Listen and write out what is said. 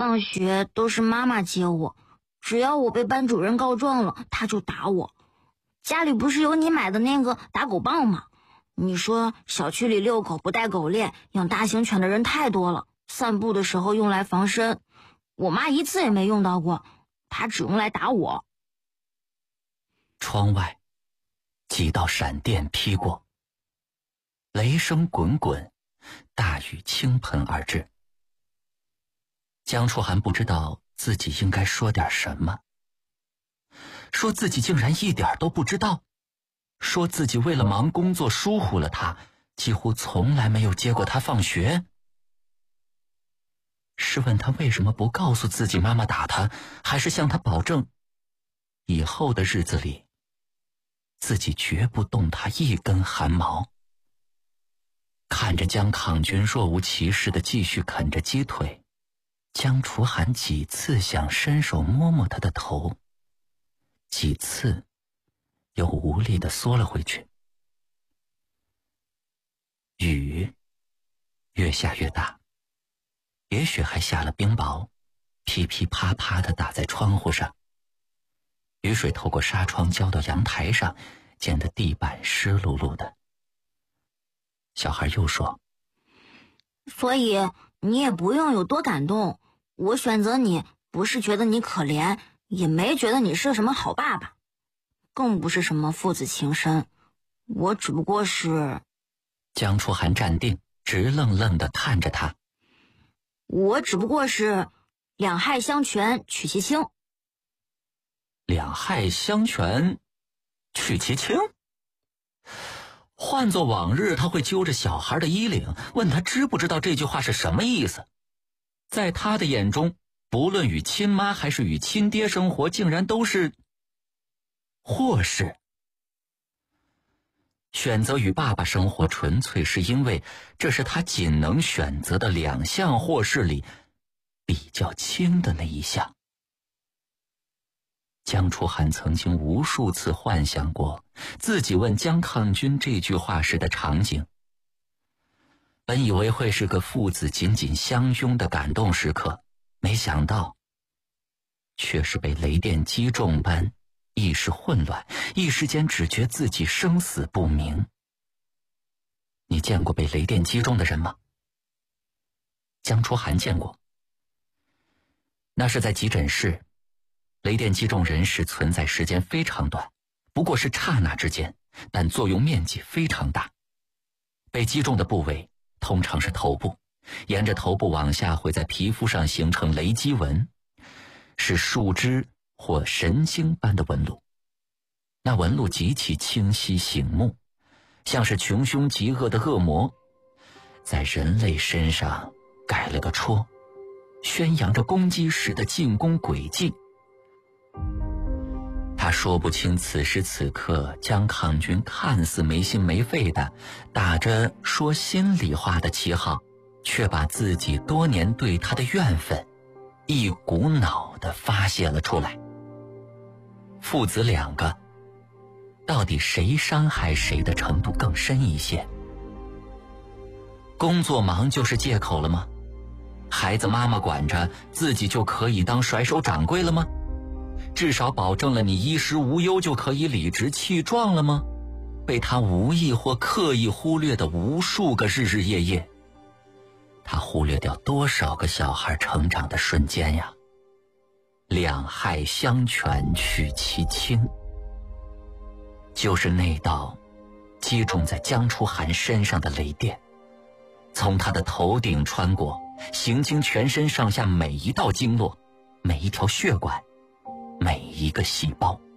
放学都是妈妈接我，只要我被班主任告状了，她就打我。家里不是有你买的那个打狗棒吗？你说小区里遛狗不带狗链，养大型犬的人太多了，散步的时候用来防身，我妈一次也没用到过，她只用来打我。 窗外几道闪电劈过，雷声滚滚，大雨倾盆而至。江初寒不知道自己应该说点什么，说自己竟然一点都不知道，说自己为了忙工作疏忽了他，几乎从来没有接过他放学。是问他为什么不告诉自己妈妈打他，还是向他保证以后的日子里自己绝不动他一根汗毛。看着江抗军若无其事地继续啃着鸡腿，江楚寒几次想伸手摸摸他的头，几次又无力地缩了回去。雨越下越大，也许还下了冰雹，噼噼啪啪地打在窗户上。雨水透过纱窗浇到阳台上，溅得地板湿漉漉的。小孩又说， 所以你也不用有多感动，我选择你不是觉得你可怜，也没觉得你是什么好爸爸，更不是什么父子情深，我只不过是…… 江初寒站定，直愣愣地看着他。 我只不过是两害相权取其轻。 两害相权取其轻？换作往日，他会揪着小孩的衣领，问他知不知道这句话是什么意思。在他的眼中，不论与亲妈还是与亲爹生活，竟然都是祸事。选择与爸爸生活，纯粹是因为这是他仅能选择的两项祸事里比较轻的那一项。江初寒曾经无数次幻想过自己问江抗军这句话时的场景，本以为会是个父子紧紧相拥的感动时刻，没想到却是被雷电击中般意识混乱，一时间只觉自己生死不明。你见过被雷电击中的人吗？江初寒见过，那是在急诊室。雷电击中人时存在时间非常短，不过是刹那之间，但作用面积非常大。被击中的部位通常是头部，沿着头部往下会在皮肤上形成雷击纹，是树枝或神经般的纹路。那纹路极其清晰醒目，像是穷凶极恶的恶魔在人类身上改了个戳，宣扬着攻击时的进攻轨迹。他说不清此时此刻江抗军看似没心没肺的打着说心里话的旗号，却把自己多年对他的怨愤一股脑地发泄了出来。父子两个到底谁伤害谁的程度更深一些？工作忙就是借口了吗？孩子妈妈管着，自己就可以当甩手掌柜了吗？至少保证了你衣食无忧，就可以理直气壮了吗？被他无意或刻意忽略的无数个日日夜夜，他忽略掉多少个小孩成长的瞬间呀？两害相权取其轻，就是那道击中在江初寒身上的雷电，从他的头顶穿过，行经全身上下每一道经络，每一条血管，每一个细胞。